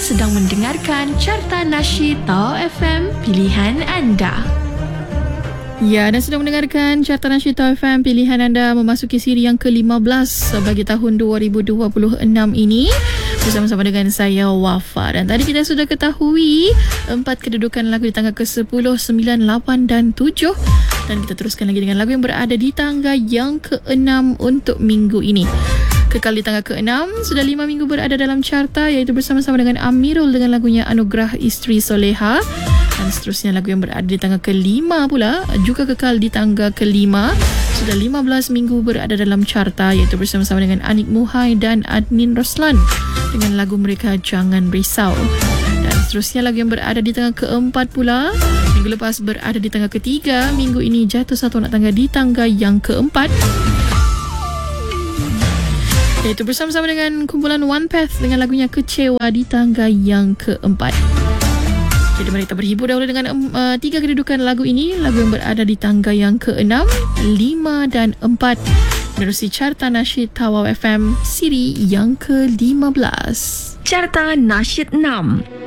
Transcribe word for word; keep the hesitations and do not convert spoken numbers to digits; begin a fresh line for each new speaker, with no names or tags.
sedang mendengarkan Carta Nasyid Tawau F M pilihan anda.
Ya, dan sedang mendengarkan Carta Nasyid Tawau F M pilihan anda memasuki siri yang ke lima belas bagi tahun dua ribu dua puluh enam ini bersama-sama dengan saya Wafa. Dan tadi kita sudah ketahui empat kedudukan lagu di tangga ke sepuluh, sembilan, lapan dan tujuh. Dan kita teruskan lagi dengan lagu yang berada di tangga yang ke enam untuk minggu ini. Kekal di tangga ke enam, sudah lima minggu berada dalam carta, iaitu bersama-sama dengan Amirul dengan lagunya Anugerah Isteri Soleha. Dan seterusnya lagu yang berada di tangga ke lima pula juga kekal di tangga ke lima. Sudah lima belas minggu berada dalam carta, iaitu bersama-sama dengan Anik Muhai dan Adnin Roslan dengan lagu mereka Jangan Risau. Dan seterusnya lagu yang berada di tangga keempat pula, minggu lepas berada di tangga ketiga, minggu ini jatuh satu anak tangga di tangga yang keempat, iaitu bersama-sama dengan kumpulan One Path dengan lagunya Kecewa di tangga yang keempat. Jadi mari kita berhibur dahulu dengan uh, tiga kedudukan lagu ini. Lagu yang berada di tangga yang keenam, lima dan empat menerusi Carta Nasyid Tawau F M siri yang ke lima belas.
Carta Nasyid enam.